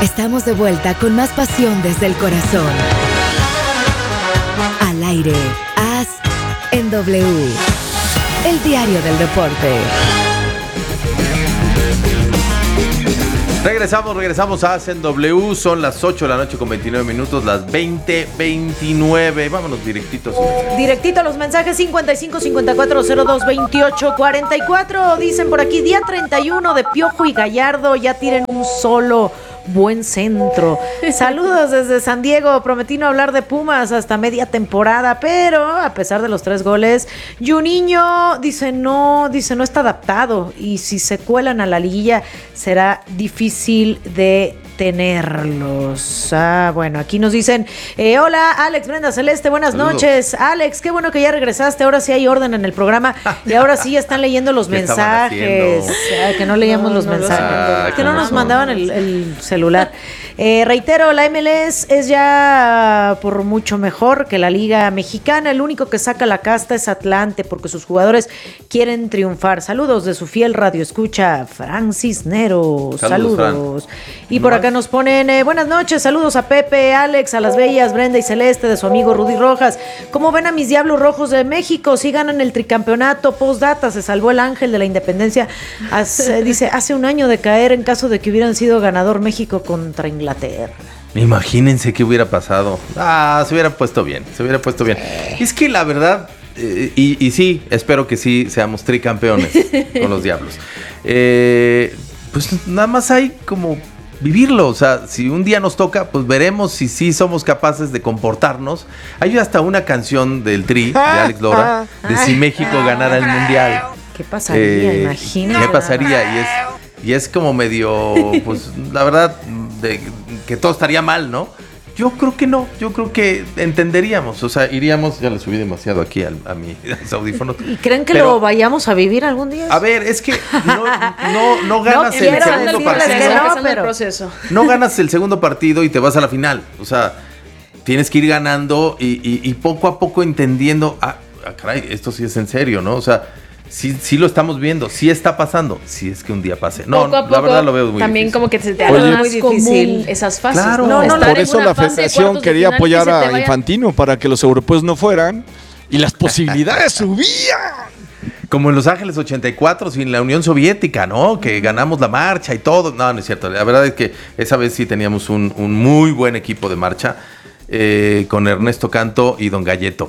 Estamos de vuelta con más pasión desde el corazón. Al aire, AS en W, el diario del deporte. Regresamos a AS en W, son las 8 de la noche con 29 minutos, las 20:29. Vámonos directitos. Directito a los mensajes 55-5402-2844. Dicen por aquí, día 31 de Piojo y Gallardo, ya tiren un solo buen centro. Saludos desde San Diego. Prometí no hablar de Pumas hasta media temporada, pero a pesar de los 3 goles, Juninho dice no está adaptado, y si se cuelan a la liguilla será difícil de tenerlos. Bueno, aquí nos dicen, hola Alex, Brenda, Celeste, buenas noches. Alex, qué bueno que ya regresaste, ahora sí hay orden en el programa y ahora sí ya están leyendo los mensajes. Que no leíamos los mensajes, que no nos mandaban el celular. Reitero, la MLS es ya por mucho mejor que la Liga Mexicana. El único que saca la casta es Atlante, porque sus jugadores quieren triunfar. Saludos de su fiel radio escucha, Francis Nero. Saludos. Y por acá nos ponen, buenas noches, saludos a Pepe, Alex, a las bellas, Brenda y Celeste, de su amigo Rudy Rojas. ¿Cómo ven a mis Diablos Rojos de México? Si ganan el tricampeonato, postdata, se salvó el ángel de la independencia. Dice, hace un año de caer en caso de que hubieran sido ganador México contra Inglaterra. Imagínense qué hubiera pasado. Se hubiera puesto bien. Es que la verdad, y sí, espero que sí seamos tricampeones con los Diablos. Pues nada más hay como vivirlo, o sea, si un día nos toca, pues veremos si sí somos capaces de comportarnos. Hay hasta una canción del Tri, de Alex Lora, de si México ganara el Mundial. ¿Qué pasaría? Imagínate. ¿Qué pasaría? Y es como medio, pues, la verdad, de que todo estaría mal, ¿no? Yo creo que no, yo creo que entenderíamos, o sea, iríamos, ya le subí demasiado aquí a mis audífonos. ¿Y creen que lo vayamos a vivir algún día? A ver, es que no ganas el segundo partido. No ganas el segundo partido y te vas a la final, o sea, tienes que ir ganando y poco a poco entendiendo, caray, esto sí es en serio, ¿no? O sea, sí lo estamos viendo, sí está pasando, si es que un día pase. No, poco a poco, la verdad lo veo muy también difícil. Como que se te haga más común esas fases. Claro. Por eso la federación quería apoyar a Infantino para que los europeos no fueran y las posibilidades subían. Como en Los Ángeles 84 sin la Unión Soviética, ¿no? Que ganamos la marcha y todo. No es cierto. La verdad es que esa vez sí teníamos un muy buen equipo de marcha. Con Ernesto Canto y Don Galleto.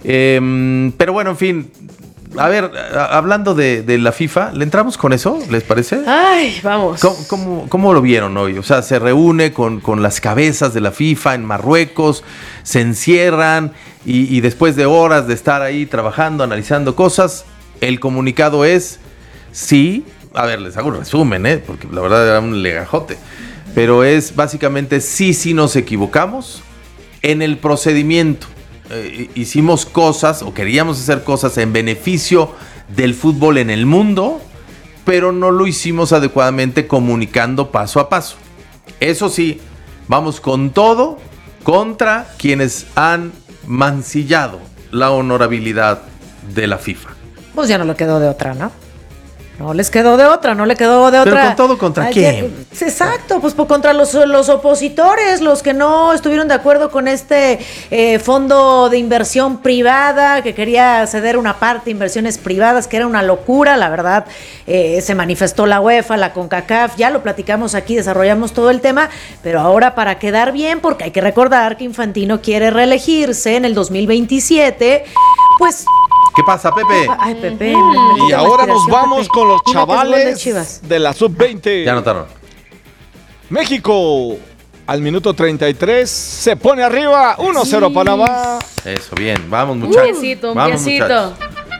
Pero bueno, en fin. A ver, hablando de la FIFA, ¿le entramos con eso? ¿Les parece? Ay, vamos. ¿Cómo lo vieron hoy? O sea, se reúne con las cabezas de la FIFA en Marruecos, se encierran y después de horas de estar ahí trabajando, analizando cosas, el comunicado es sí. A ver, les hago un resumen, porque la verdad era un legajote. Pero es básicamente sí nos equivocamos en el procedimiento. Hicimos cosas o queríamos hacer cosas en beneficio del fútbol en el mundo, pero no lo hicimos adecuadamente comunicando paso a paso. Eso sí, vamos con todo contra quienes han mancillado la honorabilidad de la FIFA. Pues ya no le quedó de otra, ¿no? No les quedó de otra, ¿Pero con todo contra quién? Exacto, pues contra los opositores, los que no estuvieron de acuerdo con este fondo de inversión privada, que quería ceder una parte de inversiones privadas, que era una locura, la verdad. Se manifestó la UEFA, la CONCACAF, ya lo platicamos aquí, desarrollamos todo el tema, pero ahora para quedar bien, porque hay que recordar que Infantino quiere reelegirse en el 2027, pues... ¿Qué pasa, Pepe? Ay, Pepe. Y ahora nos vamos con los chavales de la sub-20. Ya anotaron. México, al minuto 33, se pone arriba, 1-0 Panamá. Eso, bien. Vamos, muchachos. Un piecito.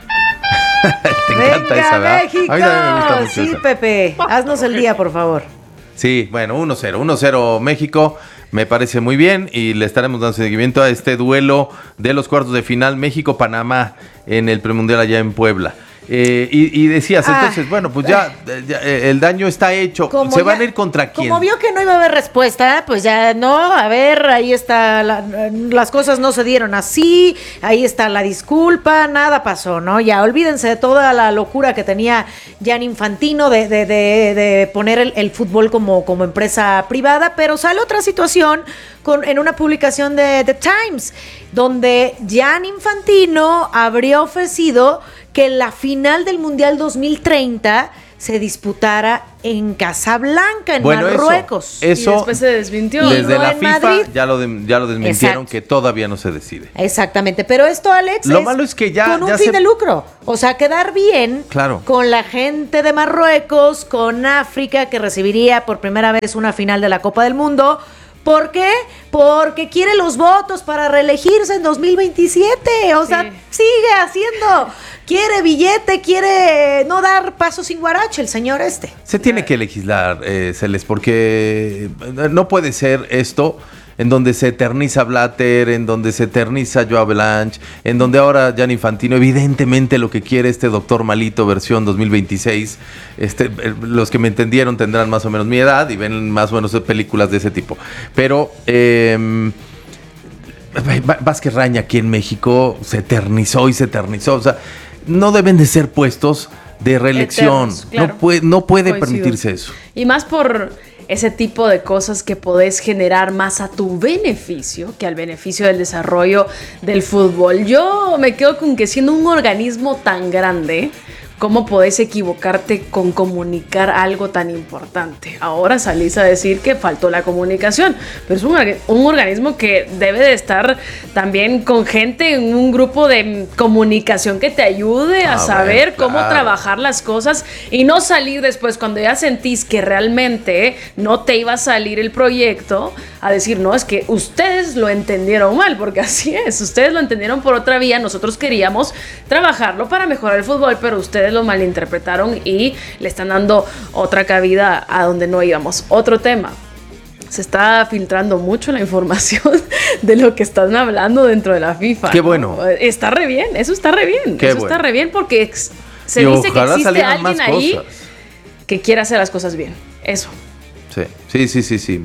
Te encanta esa, ¿verdad? México. A mí también me gusta mucho sí, esa. Pepe, haznos el día, por favor. Sí, bueno, 1-0 México. Me parece muy bien y le estaremos dando seguimiento a este duelo de los cuartos de final México-Panamá en el premundial allá en Puebla. Y decías, entonces, bueno, pues ya el daño está hecho. ¿Se van a ir contra quién? Como vio que no iba a haber respuesta, pues ya no, a ver, ahí está, las cosas no se dieron así, ahí está la disculpa, nada pasó, ¿no? Ya olvídense de toda la locura que tenía Gianni Infantino de poner el fútbol como empresa privada, pero sale otra situación en una publicación de The Times, donde Gianni Infantino habría ofrecido que la final del Mundial 2030 se disputara en Casablanca, en Marruecos. Eso y después se desmintió. Desde no la en FIFA Madrid. ya lo desmintieron. Exacto. Que todavía no se decide. Exactamente, pero esto, Alex, lo malo es que con un fin de lucro. O sea, quedar bien con la gente de Marruecos, con África, que recibiría por primera vez una final de la Copa del Mundo. ¿Por qué? Porque quiere los votos para reelegirse en 2027. O sea, sigue haciendo, quiere billete, quiere no dar paso sin guarache el señor este. Se tiene que legislar, Celes, porque no puede ser esto en donde se eterniza Blatter, en donde se eterniza Joao Blanche, en donde ahora Gianni Infantino, evidentemente lo que quiere este doctor malito versión 2026, los que me entendieron tendrán más o menos mi edad y ven más o menos películas de ese tipo. Pero Vázquez Raña aquí en México se eternizó, o sea, no deben de ser puestos de reelección. Eternos, claro. No puede permitirse eso. Y más por ese tipo de cosas que podés generar más a tu beneficio que al beneficio del desarrollo del fútbol. Yo me quedo con que siendo un organismo tan grande, ¿cómo podés equivocarte con comunicar algo tan importante? Ahora salís a decir que faltó la comunicación, pero es un organismo que debe de estar también con gente en un grupo de comunicación que te ayude a saber cómo trabajar las cosas y no salir después cuando ya sentís que realmente no te iba a salir el proyecto a decir, no, es que ustedes lo entendieron mal, porque así es, ustedes lo entendieron por otra vía, nosotros queríamos trabajarlo para mejorar el fútbol, pero ustedes lo malinterpretaron y le están dando otra cabida a donde no íbamos. Otro tema, se está filtrando mucho la información de lo que están hablando dentro de la FIFA. Qué bueno. Está re bien, eso está re bien. Qué eso bueno. Está re bien porque se dice que existe alguien ahí que quiere hacer las cosas bien. Eso. Sí.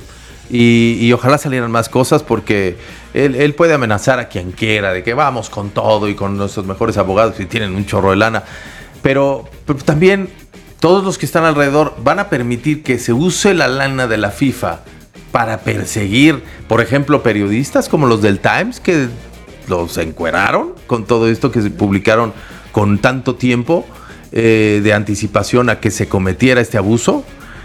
Y ojalá salieran más cosas porque él puede amenazar a quien quiera de que vamos con todo y con nuestros mejores abogados y tienen un chorro de lana. Pero también todos los que están alrededor van a permitir que se use la lana de la FIFA para perseguir, por ejemplo, periodistas como los del Times que los encueraron con todo esto que se publicaron con tanto tiempo de anticipación a que se cometiera este abuso.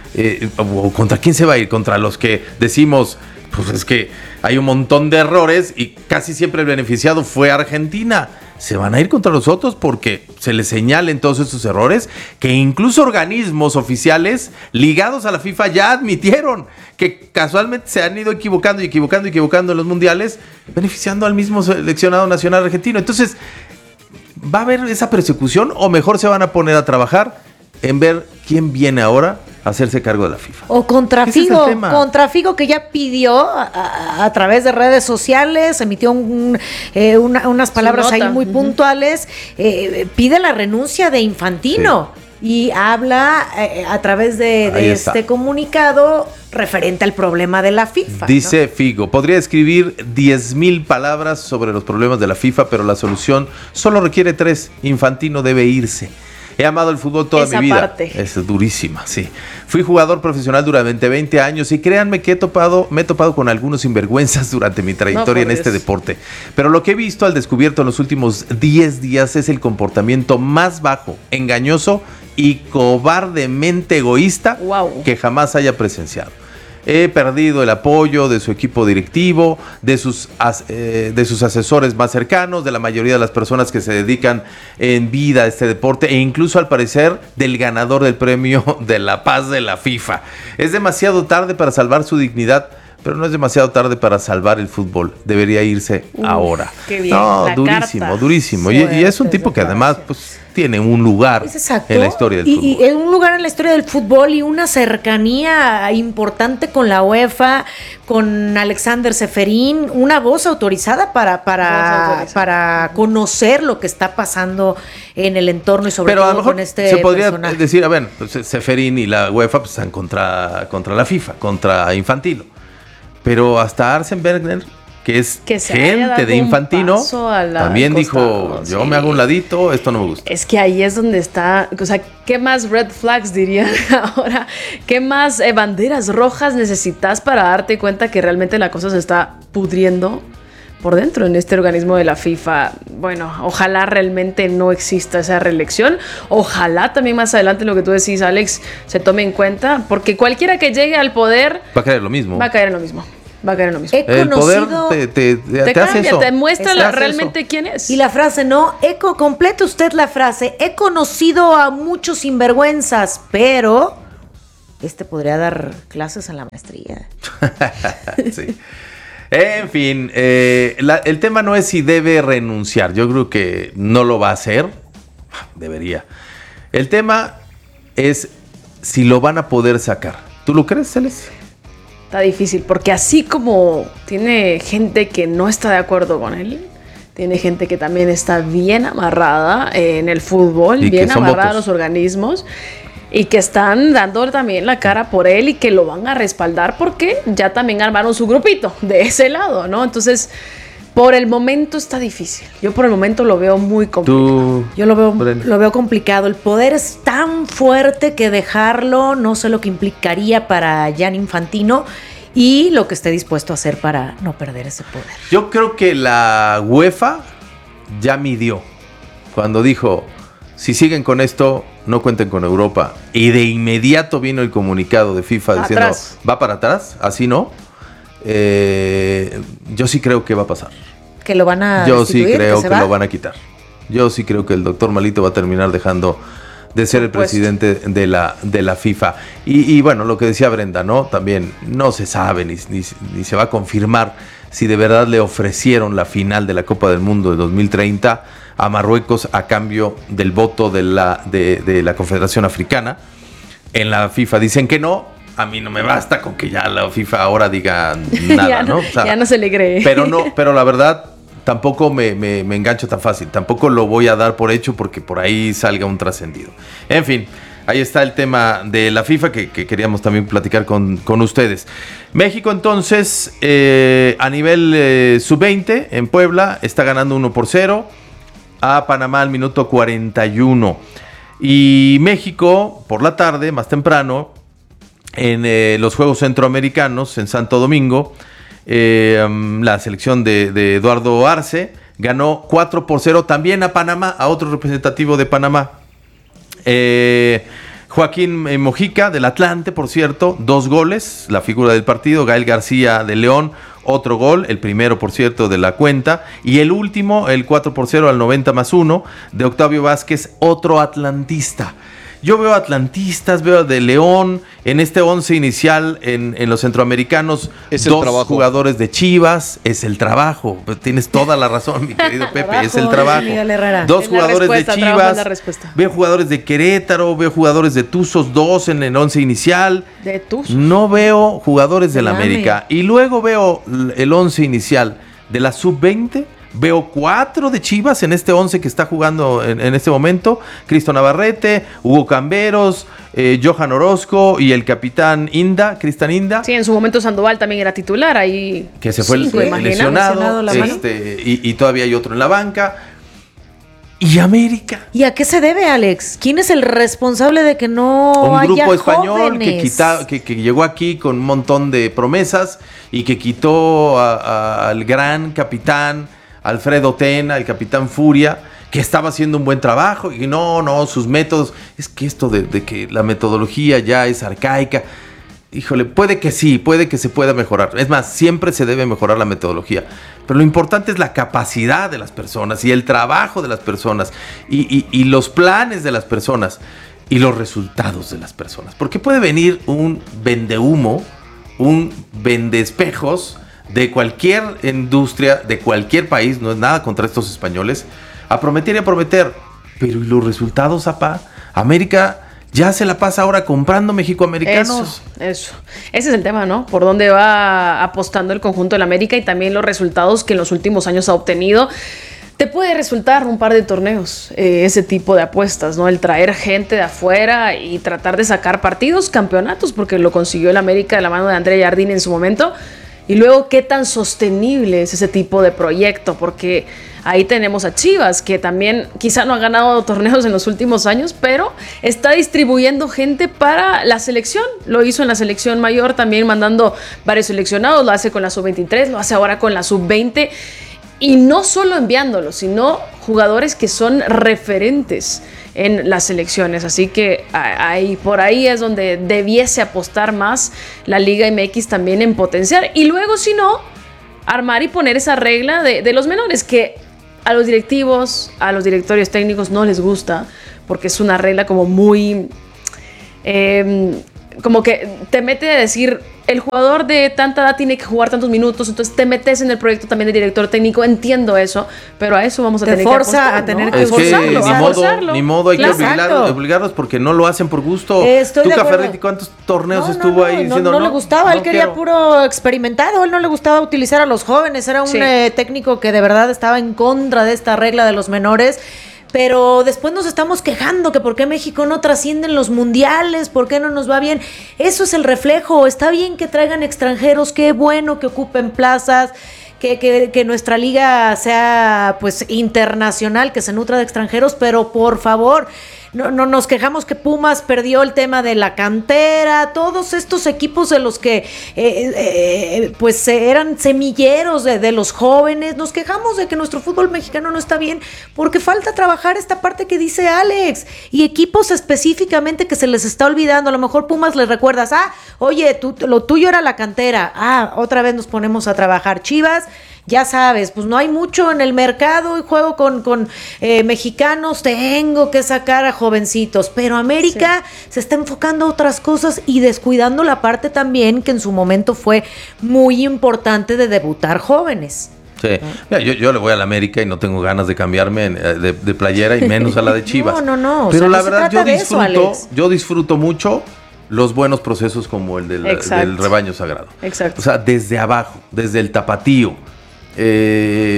¿O contra quién se va a ir? Contra los que decimos, pues es que hay un montón de errores y casi siempre el beneficiado fue Argentina. Se van a ir contra los otros porque se les señalen todos esos errores que incluso organismos oficiales ligados a la FIFA ya admitieron que casualmente se han ido equivocando en los mundiales, beneficiando al mismo seleccionado nacional argentino. Entonces, ¿va a haber esa persecución o mejor se van a poner a trabajar en ver quién viene ahora a hacerse cargo de la FIFA? O contra Figo, que ya pidió a través de redes sociales, emitió unas palabras ahí muy puntuales, pide la renuncia de Infantino y habla a través de este comunicado referente al problema de la FIFA. Dice Figo, podría escribir 10,000 palabras sobre los problemas de la FIFA, pero la solución solo requiere 3. Infantino debe irse. He amado el fútbol toda mi vida. Parte. Es durísima, sí. Fui jugador profesional durante 20 años y créanme que me he topado con algunos sinvergüenzas durante mi trayectoria en este deporte. Pero lo que he visto al descubierto en los últimos 10 días es el comportamiento más bajo, engañoso y cobardemente egoísta que jamás haya presenciado. He perdido el apoyo de su equipo directivo, de sus asesores más cercanos, de la mayoría de las personas que se dedican en vida a este deporte e incluso al parecer del ganador del premio de la paz de la FIFA. Es demasiado tarde para salvar su dignidad pero no es demasiado tarde para salvar el fútbol. Debería irse ahora. Qué bien. No, La durísimo, carta. durísimo. Y es un tipo que además pues tiene un lugar en la historia del fútbol. Y es un lugar en la historia del fútbol y una cercanía importante con la UEFA, con Alexander Seferín, una voz autorizada para conocer lo que está pasando en el entorno y sobre pero todo a lo mejor con este se podría personaje. decir, a ver, pues, Seferín y la UEFA pues, están contra la FIFA, contra Infantino. Pero hasta Arsene Wenger, que es Que se haya gente dado de un Infantino, paso al también costado, dijo, yo sí. me hago un ladito, esto no me gusta. Es que ahí es donde está, o sea, ¿qué más red flags dirían ahora? ¿Qué más banderas rojas necesitas para darte cuenta que realmente la cosa se está pudriendo por dentro en este organismo de la FIFA? Bueno, ojalá realmente no exista esa reelección. Ojalá también más adelante lo que tú decís, Alex, se tome en cuenta, porque cualquiera que llegue al poder Va a caer lo mismo. va a caer en lo mismo. Va a caer en lo mismo. He El poder conocido... te hace cambia, eso. te muestra Te hace realmente eso. quién es. Y la frase, no, complete usted la frase. He conocido a muchos sinvergüenzas, pero podría dar clases en la maestría. Sí. En fin, el tema no es si debe renunciar. Yo creo que no lo va a hacer. Debería. El tema es si lo van a poder sacar. ¿Tú lo crees, Celes? Está difícil, porque así como tiene gente que no está de acuerdo con él, tiene gente que también está bien amarrada en el fútbol, Y bien que son amarrada a votos. los organismos, y que están dando también la cara por él y que lo van a respaldar porque ya también armaron su grupito de ese lado, ¿no? Entonces, por el momento está difícil. Yo por el momento lo veo muy complicado. Tú. Yo lo Brenda. veo complicado. El poder es tan fuerte que dejarlo, no sé lo que implicaría para Gianni Infantino y lo que esté dispuesto a hacer para no perder ese poder. Yo creo que la UEFA ya midió cuando dijo, si siguen con esto, no cuenten con Europa. Y de inmediato vino el comunicado de FIFA diciendo, Atrás. va para atrás, así no. Yo sí creo que va a pasar. Que lo van a Yo sí destituir, creo se que va. lo van a quitar. Yo sí creo que el doctor Malito va a terminar dejando de ser el Supuesto. presidente de la FIFA. Y bueno, lo que decía Brenda, ¿no? También no se sabe ni se va a confirmar si de verdad le ofrecieron la final de la Copa del Mundo de 2030 a Marruecos a cambio del voto de la Confederación Africana. En la FIFA dicen que no. A mí no me basta con que ya la FIFA ahora diga nada, Ya ¿no? no, O sea, ya no se le cree. pero la verdad tampoco me engancho tan fácil. Tampoco lo voy a dar por hecho porque por ahí salga un trascendido. En fin, ahí está el tema de la FIFA que queríamos también platicar con ustedes. México entonces a nivel sub-20 en Puebla está ganando 1-0 a Panamá al minuto 41. Y México por la tarde, más temprano, en los Juegos Centroamericanos en Santo Domingo, la selección de Eduardo Arce ganó 4-0 también a Panamá, a otro representativo de Panamá. Joaquín Mojica del Atlante, por cierto, 2 goles, la figura del partido. Gael García de León, otro gol, el primero, por cierto, de la cuenta. Y el último, el 4-0 al 90+1 de Octavio Vázquez, otro atlantista. Yo veo atlantistas, veo de León en este 11 inicial en los centroamericanos. Es el 2 trabajo. jugadores de Chivas, es el trabajo. Tienes toda la razón, mi querido Pepe, es el Trabajo, trabajo. Miguel Herrera. 2 Es la jugadores de respuesta, trabajo es Chivas, la respuesta. veo jugadores de Querétaro, veo jugadores de Tuzos, 2 en el 11 inicial. De tus. No veo jugadores del Del América. Y luego veo el 11 inicial de la sub-20. Veo 4 de Chivas en este 11 que está jugando en este momento. Cristo Navarrete, Hugo Camberos, Johan Orozco y el capitán Cristian Inda. Sí, en su momento Sandoval también era titular ahí. Que se fue 5, imagina. lesionado. la mano. Y todavía hay otro en la banca. Y América. ¿Y a qué se debe, Alex? ¿Quién es el responsable de que no Un haya grupo español jóvenes? que llegó aquí con un montón de promesas y que quitó al gran capitán Alfredo Tena, el capitán Furia, que estaba haciendo un buen trabajo y no, sus métodos, es que esto de que la metodología ya es arcaica, híjole, puede que sí, puede que se pueda mejorar, es más, siempre se debe mejorar la metodología, pero lo importante es la capacidad de las personas y el trabajo de las personas y los planes de las personas y los resultados de las personas, porque puede venir un vendehumo un vendespejos de cualquier industria, de cualquier país, no es nada contra estos españoles, a prometer y a prometer. Pero ¿y los resultados, apá? América ya se la pasa ahora comprando mexicoamericanos. Eso. Ese es el tema, ¿no? Por dónde va apostando el conjunto del América y también los resultados que en los últimos años ha obtenido. Te puede resultar un par de torneos ese tipo de apuestas, ¿no? El traer gente de afuera y tratar de sacar partidos, campeonatos, porque lo consiguió el América de la mano de André Jardine en su momento. Y luego, ¿qué tan sostenible es ese tipo de proyecto? Porque ahí tenemos a Chivas, que también quizá no ha ganado torneos en los últimos años, pero está distribuyendo gente para la selección. Lo hizo en la selección mayor, también mandando varios seleccionados. Lo hace con la sub-23, lo hace ahora con la sub-20. Y no solo enviándolos, sino jugadores que son referentes en las selecciones. Así que por ahí es donde debiese apostar más la Liga MX también en potenciar. Y luego, si no, armar y poner esa regla de los menores, que a los directivos, a los directorios técnicos no les gusta, porque es una regla como muy... como que te mete a decir, el jugador de tanta edad tiene que jugar tantos minutos, entonces te metes en el proyecto también de director técnico. Entiendo eso, pero a eso vamos a tener que apostar, a tener que forzarlo. Ni modo, hay que obligarlos porque no lo hacen por gusto. Tuca Ferretti, ¿cuántos torneos estuvo ahí diciendo no? No le gustaba, él quería puro experimentado, él no le gustaba utilizar a los jóvenes, era un técnico que de verdad estaba en contra de esta regla de los menores. Pero después nos estamos quejando que por qué México no trasciende en los mundiales, por qué no nos va bien. Eso es el reflejo. Está bien que traigan extranjeros, qué bueno que ocupen plazas, que nuestra liga sea pues internacional, que se nutra de extranjeros, pero por favor, no nos quejamos que Pumas perdió el tema de la cantera, todos estos equipos de los que pues eran semilleros de los jóvenes. Nos quejamos de que nuestro fútbol mexicano no está bien porque falta trabajar esta parte que dice Alex, y equipos específicamente que se les está olvidando. A lo mejor Pumas les recuerdas, oye, lo tuyo era la cantera, otra vez nos ponemos a trabajar. Chivas, ya sabes, pues no hay mucho en el mercado y juego con mexicanos, tengo que sacar a jovencitos, pero América se está enfocando a otras cosas y descuidando la parte también que en su momento fue muy importante de debutar jóvenes. Sí. Mira, yo le voy a la América y no tengo ganas de cambiarme de playera y menos a la de Chivas. No. Pero la verdad yo disfruto mucho los buenos procesos como el del rebaño sagrado. Exacto. O sea, desde abajo, desde el tapatío. Que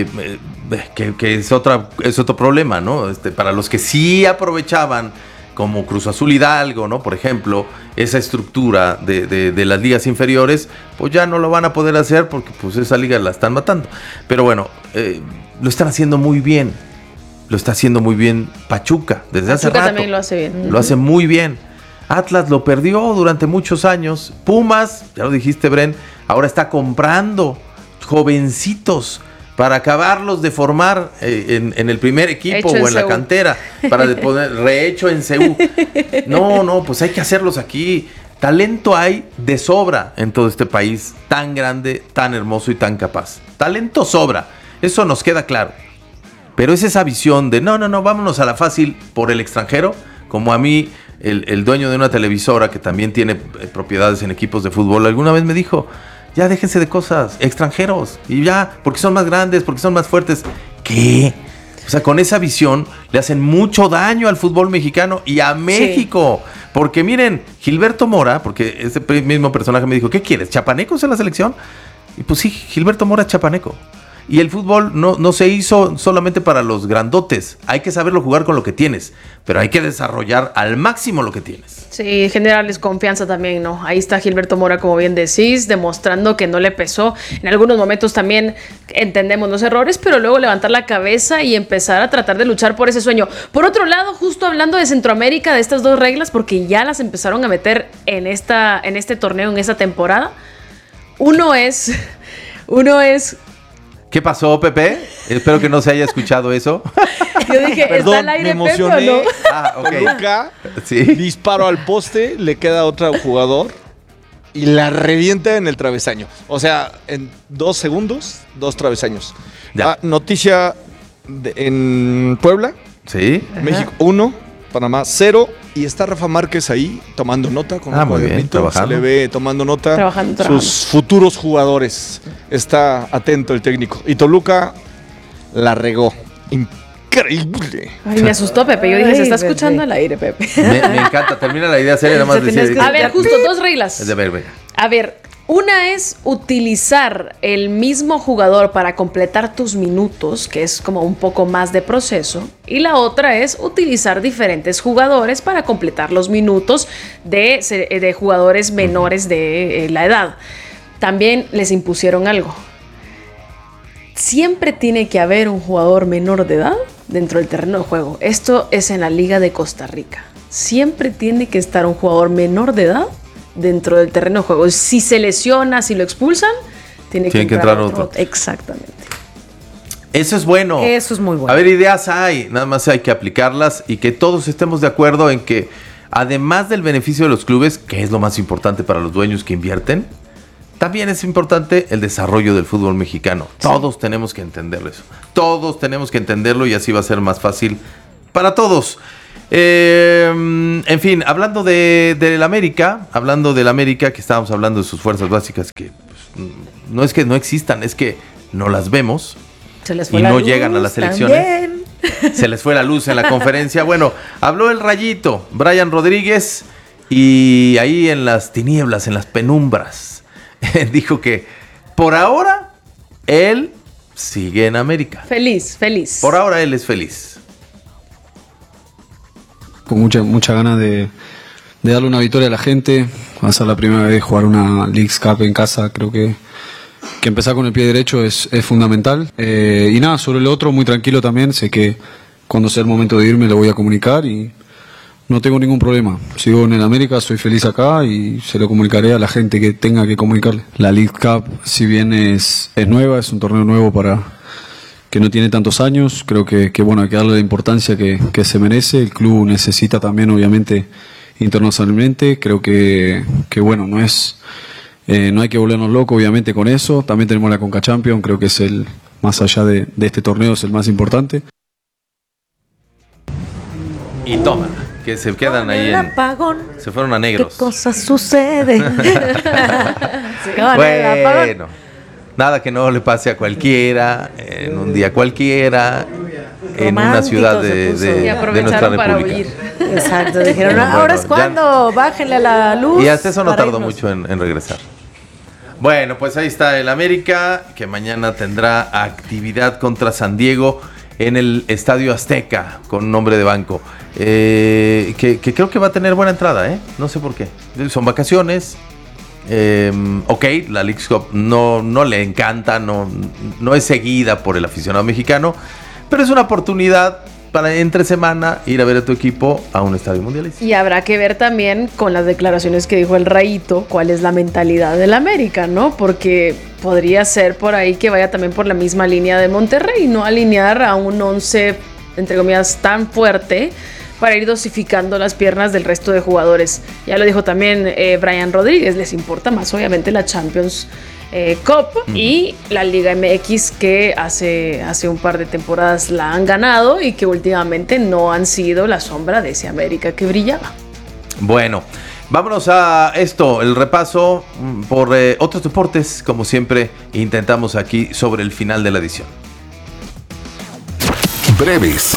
es otro problema, ¿no? Para los que sí aprovechaban, como Cruz Azul Hidalgo, ¿no? Por ejemplo, esa estructura de las ligas inferiores, pues ya no lo van a poder hacer porque pues esa liga la están matando. Pero bueno, lo están haciendo muy bien. Lo está haciendo muy bien Pachuca desde hace rato. También lo hace bien. Lo hace muy bien. Atlas lo perdió durante muchos años. Pumas, ya lo dijiste, Bren, ahora está comprando jovencitos para acabarlos de formar en el primer equipo o en la cantera, para poner rehecho en CU. No, pues hay que hacerlos aquí. Talento hay de sobra en todo este país tan grande, tan hermoso y tan capaz. Talento sobra, eso nos queda claro. Pero es esa visión de no, vámonos a la fácil por el extranjero, como a mí el dueño de una televisora que también tiene propiedades en equipos de fútbol alguna vez me dijo: ya déjense de cosas, extranjeros, y ya, porque son más grandes, porque son más fuertes. ¿Qué? O sea, con esa visión le hacen mucho daño al fútbol mexicano y a México. Sí. Porque miren, Gilberto Mora, porque ese mismo personaje me dijo, ¿qué quieres? ¿Chapanecos en la selección? Y pues sí, Gilberto Mora es chapaneco. Y el fútbol no se hizo solamente para los grandotes. Hay que saberlo jugar con lo que tienes, pero hay que desarrollar al máximo lo que tienes. Sí, generarles confianza también, ¿no? Ahí está Gilberto Mora, como bien decís, demostrando que no le pesó. En algunos momentos también entendemos los errores, pero luego levantar la cabeza y empezar a tratar de luchar por ese sueño. Por otro lado, justo hablando de Centroamérica, de estas dos reglas, porque ya las empezaron a meter en este torneo, en esta temporada. Uno es ¿Qué pasó, Pepe? Espero que no se haya escuchado eso. Yo dije, perdón, ¿está al aire, me emocioné. Pepe, o no? Ok. Toluca, Sí. disparo al poste, le queda otro jugador y la revienta en el travesaño. O sea, en 2 segundos, 2 travesaños. Ya. Noticia en Puebla. Sí. México 1, Panamá 0 Y está Rafa Márquez ahí tomando nota con un muy bien, cuadernito. trabajando. Se le ve tomando nota. Trabajando. Sus futuros jugadores. Está atento el técnico. Y Toluca la regó. Increíble. Ay, me asustó Pepe. Yo dije, se está Ay, escuchando bebé. al aire, Pepe. Me encanta, termina la idea seria, nada más Se tenías decir. que- A ver, justo 2 reglas. Es de ver, venga. A ver, una es utilizar el mismo jugador para completar tus minutos, que es como un poco más de proceso. Y la otra es utilizar diferentes jugadores para completar los minutos de jugadores menores de la edad. También les impusieron algo. Siempre tiene que haber un jugador menor de edad dentro del terreno de juego. Esto es en la Liga de Costa Rica. Siempre tiene que estar un jugador menor de edad dentro del terreno de juego. Si se lesiona, si lo expulsan, tiene que entrar otro. Exactamente. Eso es bueno. Eso es muy bueno. A ver, ideas hay, nada más hay que aplicarlas y que todos estemos de acuerdo en que, además del beneficio de los clubes, que es lo más importante para los dueños que invierten, también es importante el desarrollo del fútbol mexicano. Sí. Todos tenemos que entenderlo eso. Todos tenemos que entenderlo y así va a ser más fácil para todos. En fin, hablando del América, que estábamos hablando de sus fuerzas básicas, que pues, no es que no existan, es que no las vemos Se les fue y la no luz llegan a las elecciones. también. Se les fue la luz en la conferencia. Bueno, habló el Rayito, Brian Rodríguez, y ahí en las tinieblas, en las penumbras, dijo que por ahora él sigue en América. Feliz. Por ahora él es feliz. Con mucha ganas de darle una victoria a la gente. Va a ser la primera vez jugar una Leagues Cup en casa. Creo que empezar con el pie derecho es fundamental. Y nada, sobre lo otro, muy tranquilo también. Sé que cuando sea el momento de irme lo voy a comunicar y no tengo ningún problema. Sigo en el América, soy feliz acá y se lo comunicaré a la gente que tenga que comunicarle. La Leagues Cup, si bien es nueva, es un torneo nuevo que no tiene tantos años, creo que bueno, hay que darle la importancia que se merece. El club necesita también, obviamente, internacionalmente. Creo que bueno, no hay que volvernos locos, obviamente, con eso. También tenemos la Conca Champions, creo que es más allá de este torneo, es el más importante. Y toma, que se quedan ahí el apagón. se fueron a ¿Qué negros. cosa sucede? Con el apagón. Bueno, nada que no le pase a cualquiera, en un día cualquiera, en una Romántico ciudad se de puso. Y nuestra aprovecharon para república. huir. Exacto, dijeron, Bueno, ahora es ya- cuando, bájenle a la luz. Y hasta eso no para tardó irnos. mucho en regresar. Bueno, pues ahí está el América, que mañana tendrá actividad contra San Diego en el Estadio Azteca, con nombre de banco. Que creo que va a tener buena entrada, ¿eh? No sé por qué. Son vacaciones. Ok, la Leagues Cup no le encanta, no es seguida por el aficionado mexicano, pero es una oportunidad para entre semana ir a ver a tu equipo a un estadio mundialista. Y habrá que ver también con las declaraciones que dijo el Rayito cuál es la mentalidad del América, ¿no? Porque podría ser por ahí que vaya también por la misma línea de Monterrey, no alinear a un 11, entre comillas, tan fuerte para ir dosificando las piernas del resto de jugadores. Ya lo dijo también Brian Rodríguez, les importa más obviamente la Champions Cup y la Liga MX, que hace un par de temporadas la han ganado y que últimamente no han sido la sombra de ese América que brillaba. Bueno, vámonos a esto, el repaso por otros deportes, como siempre intentamos aquí sobre el final de la edición. Breves.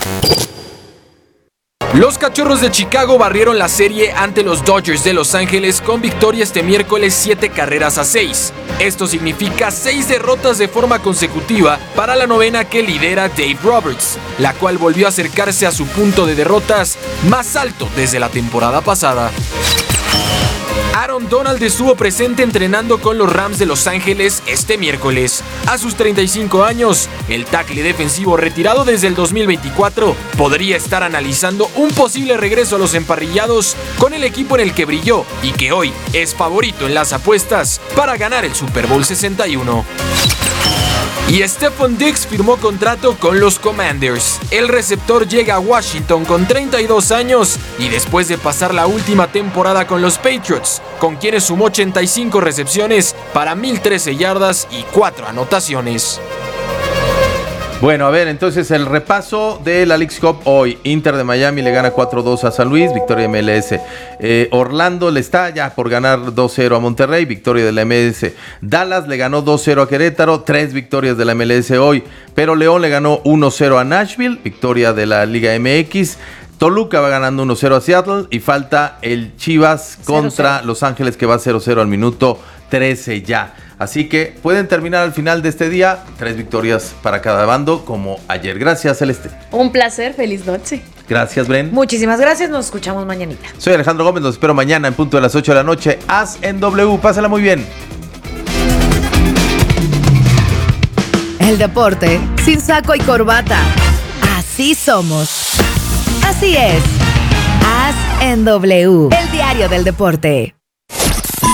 Los Cachorros de Chicago barrieron la serie ante los Dodgers de Los Ángeles con victoria este miércoles 7-6. Esto significa 6 derrotas de forma consecutiva para la novena que lidera Dave Roberts, la cual volvió a acercarse a su punto de derrotas más alto desde la temporada pasada. Aaron Donald estuvo presente entrenando con los Rams de Los Ángeles este miércoles. A sus 35 años, el tackle defensivo retirado desde el 2024 podría estar analizando un posible regreso a los emparrillados con el equipo en el que brilló y que hoy es favorito en las apuestas para ganar el Super Bowl 61. Y Stephon Diggs firmó contrato con los Commanders. El receptor llega a Washington con 32 años y después de pasar la última temporada con los Patriots, con quienes sumó 85 recepciones para 1013 yardas y 4 anotaciones. Bueno, a ver, entonces el repaso de la Leagues Cup hoy. Inter de Miami le gana 4-2 a San Luis, victoria de MLS. Orlando le está ya por ganar 2-0 a Monterrey, victoria de la MLS. Dallas le ganó 2-0 a Querétaro, 3 victorias de la MLS hoy. Pero León le ganó 1-0 a Nashville, victoria de la Liga MX. Toluca va ganando 1-0 a Seattle y falta el Chivas contra 0-0. Los Ángeles, que va 0-0 al minuto 13 ya. Así que pueden terminar al final de este día 3 victorias para cada bando, como ayer. Gracias, Celeste. Un placer, feliz noche. Gracias, Bren. Muchísimas gracias, nos escuchamos mañanita. Soy Alejandro Gómez, los espero mañana en punto de las 8 de la noche. Haz en W, pásala muy bien. El deporte sin saco y corbata. Así somos. Así es. Haz en W, el diario del deporte.